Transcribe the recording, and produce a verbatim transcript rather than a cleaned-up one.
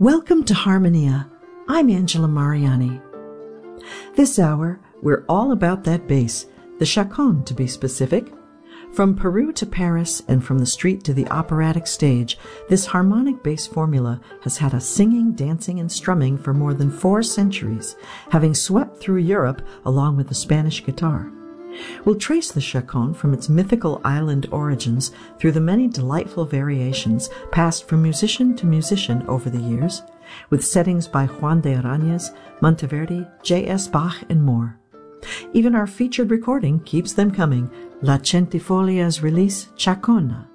Welcome to Harmonia. I'm Angela Mariani. This hour, we're all about that bass, the chaconne to be specific. From Peru to Paris and from the street to the operatic stage, this harmonic bass formula has had us singing, dancing, and strumming for more than four centuries, having swept through Europe along with the Spanish guitar. We'll trace the chaconne from its mythical island origins through the many delightful variations passed from musician to musician over the years, with settings by Juan de Arañez, Monteverdi, J S Bach, and more. Even our featured recording keeps them coming, La Centifolia's release Chacona.